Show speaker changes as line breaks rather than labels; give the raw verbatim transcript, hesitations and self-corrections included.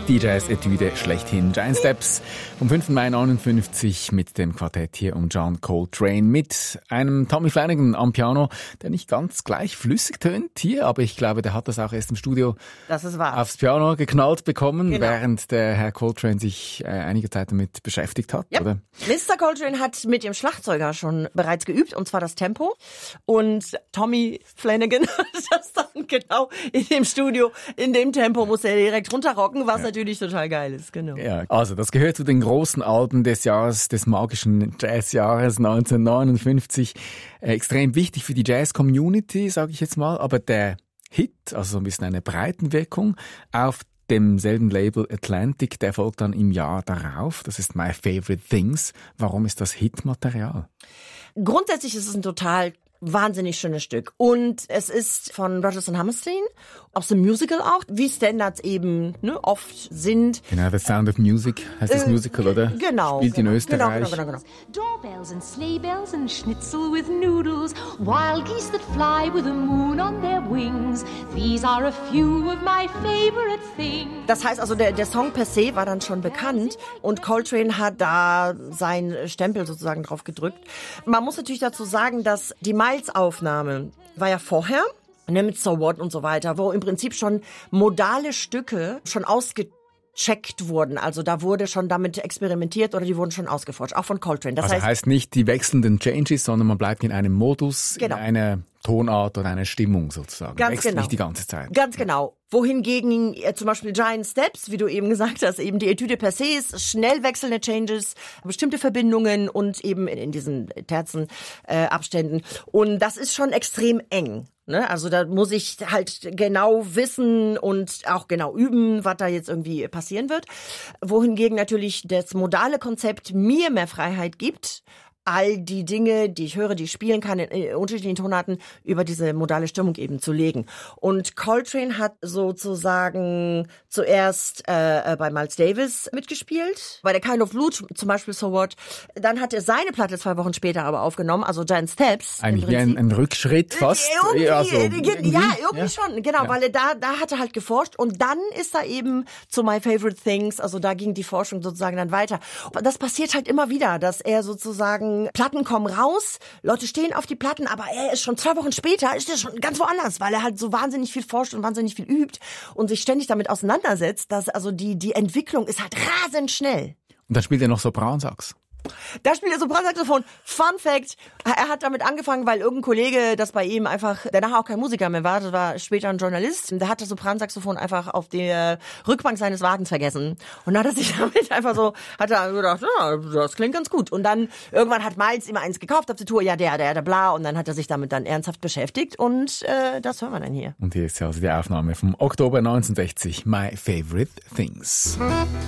Die Jazz-Etüde schlechthin. Giant Steps vom fünften Mai neunundfünfzig mit dem Quartett hier um John Coltrane mit einem Tommy Flanagan am Piano, der nicht ganz gleich flüssig tönt hier, aber ich glaube, der hat das auch erst im Studio
das ist wahr.
aufs Piano geknallt bekommen,
genau.
während der Herr Coltrane sich äh, einige Zeit damit beschäftigt hat,
ja.
oder?
Mister Coltrane hat mit dem Schlagzeuger schon bereits geübt, und zwar das Tempo. Und Tommy Flanagan hat das dann genau in dem Studio, in dem Tempo muss er direkt runterrocken, was ja. natürlich total geil ist, genau.
Ja, also das gehört zu den großen Alben des Jahres, des magischen Jazzjahres neunzehnhundertneunundfünfzig. Äh, extrem wichtig für die Jazz-Community, sage ich jetzt mal. Aber der Hit, also so ein bisschen eine Breitenwirkung auf demselben Label Atlantic, der folgt dann im Jahr darauf. Das ist My Favorite Things. Warum ist das Hitmaterial?
Grundsätzlich ist es ein total wahnsinnig schönes Stück. Und es ist von Rodgers und Hammerstein, aus dem Musical auch, wie Standards eben ne, oft sind.
Genau, The Sound of Music heißt das äh, Musical, oder?
Genau.
Spielt
genau,
in Österreich.
Genau, genau, genau,
genau. Doorbells and sleigh bells and schnitzel with noodles, wild geese that fly with the moon on their wings. These are a few of my favorite things.
Das heißt also, der, der Song per se war dann schon bekannt und Coltrane hat da seinen Stempel sozusagen drauf gedrückt. Man muss natürlich dazu sagen, dass die Miles-Aufnahme war ja vorher, ne, mit So What und so weiter, wo im Prinzip schon modale Stücke schon ausgecheckt wurden. Also da wurde schon damit experimentiert oder die wurden schon ausgeforscht, auch von Coltrane. Das
also heißt, heißt nicht die wechselnden Changes, sondern man bleibt in einem Modus, genau. in einer Tonart oder einer Stimmung sozusagen.
Ganz
Wechselt
genau.
nicht die ganze Zeit.
Ganz genau. Wohingegen äh, zum Beispiel Giant Steps, wie du eben gesagt hast, eben die Etüde per se ist, schnell wechselnde Changes, bestimmte Verbindungen und eben in, in diesen Terzen äh, Abständen. Und das ist schon extrem eng. Ne? Also da muss ich halt genau wissen und auch genau üben, was da jetzt irgendwie passieren wird. Wohingegen natürlich das modale Konzept mir mehr Freiheit gibt, all die Dinge, die ich höre, die ich spielen kann, in unterschiedlichen Tonarten, über diese modale Stimmung eben zu legen. Und Coltrane hat sozusagen zuerst äh, bei Miles Davis mitgespielt, bei der Kind of Blue zum Beispiel So What. Dann hat er seine Platte zwei Wochen später aber aufgenommen, also Giant Steps.
Eigentlich wie ein, ein Rückschritt fast.
Irgendwie,
ja, so,
irgendwie,
irgendwie,
ja, irgendwie ja. schon, genau,
ja.
weil er da, da hat er halt geforscht und dann ist er eben zu My Favorite Things, also da ging die Forschung sozusagen dann weiter. Das passiert halt immer wieder, dass er sozusagen Platten kommen raus, Leute stehen auf die Platten, aber er ist schon zwei Wochen später, ist er schon ganz woanders, weil er halt so wahnsinnig viel forscht und wahnsinnig viel übt und sich ständig damit auseinandersetzt, dass also die, die Entwicklung ist halt rasend schnell.
Und dann spielt er noch Sopransax.
Da spielt er Sopransaxophon. Fun Fact, er hat damit angefangen, weil irgendein Kollege, das bei ihm einfach, der nachher auch kein Musiker mehr war, das war später ein Journalist, der hat das Sopransaxophon einfach auf der Rückbank seines Wagens vergessen. Und dann hat er sich damit einfach so, hat er gedacht, ja, das klingt ganz gut. Und dann, irgendwann hat Miles immer eins gekauft auf der Tour, ja, der, der, der, bla. Und dann hat er sich damit dann ernsthaft beschäftigt und äh, das hören wir dann hier.
Und hier ist also die Aufnahme vom Oktober neunzehnhundertsechzig, My Favorite Things.